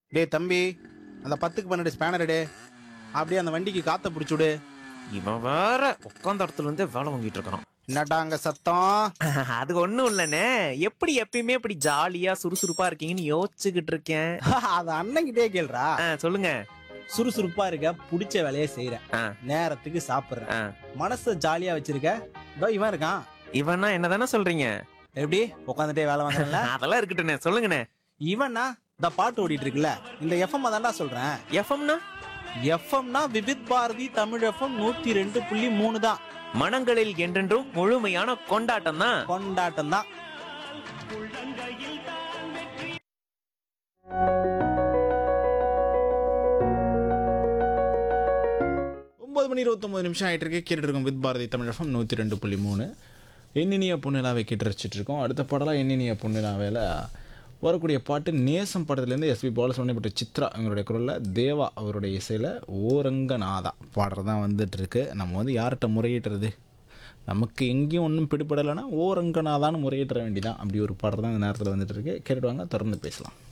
டேய் தம்பி, அந்த 10க்கு 12 ஸ்பேனர் டே. அப்படியே அந்த வண்டிக்கு காத்த பிடிச்சி விடு. இவன் வேற உட்காந்த இடத்துல இருந்தே வேலை வாங்கிட்டு இருக்கான். என்னடா அங்க சத்தம்? அது ஒண்ணும் இல்லண்ணே. எப்படி எப்பயுமே இப்படி ஜாலியா சுறுசுறுப்பா இருக்கீங்கன்னு யோசிச்சுக்கிட்டு இருக்கேன். அது அண்ணன்கிட்டே கேளுடா. சொல்லுங்க. சுறுசுறுப்பா இருக்க, பிடிச்ச வேலையை செய்யற, ஆ. நேரத்துக்கு சாப்பிடுற, ஆ. மனச ஜாலியா வச்சிருக்க. இதோ இவன் இருக்கான். இவன்னா என்னதானே சொல்றீங்க? எப்படி உட்காந்துட்டே வேலை வாங்கல? அதெல்லாம் இருக்கட்டுண்ணே, சொல்லுங்கண்ணே. இவன்னா இந்த பாட்டு ஓடிட்டு இருக்குல்ல, இந்த எஃப்எம் தான்டா சொல்றேன். எஃப்எம்னா? எஃப்எம்னா விவித் பாரதி தமிழ் எஃப்எம் 102.3 தான். மனங்களில் என்றென்றும் முழுமையான கொண்டாட்டம் தான். கொண்டாட்டம் தான். மணி 29 ஆயிட்டு இருக்கு. கேட்டுட்டு இருக்கோம் வித் பாரதி தமிழ் எஃப்எம் 102.3. எண்ணினிய பொண்ணிலாவை கேட்டு ரசிச்சுட்டு இருக்கோம். அடுத்த பாடலாம் எண்ணினிய பொண்ணிலாவையில் வரக்கூடிய பாட்டு நேசம் படத்துலேருந்து எஸ்பி பாலசுப்ரமணியம் மற்றும் சித்ரா அவங்களுடைய குரலில் தேவா அவருடைய இசையில் ஓரங்கநாதா பாடுறது தான் வந்துட்டுருக்கு. நம்ம வந்து யார்கிட்ட முறையிட்டுறது? நமக்கு எங்கேயும் ஒன்றும் பிடிபடலைன்னா ஓரங்கநாதான்னு முறையிட வேண்டிதான். அப்படி ஒரு பாடுறது தான் இந்த நேரத்தில் வந்துட்டுருக்கு. கேட்டுடுவாங்க, தொடர்ந்து பேசலாம்.